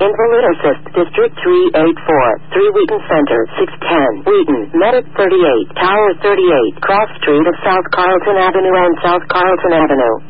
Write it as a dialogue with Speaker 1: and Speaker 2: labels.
Speaker 1: Invalid Assist, District 384, 3 Wheaton Center, 610, Wheaton, Medic 38, Tower 38, Cross Street of South Carlton Avenue and South Carlton Avenue.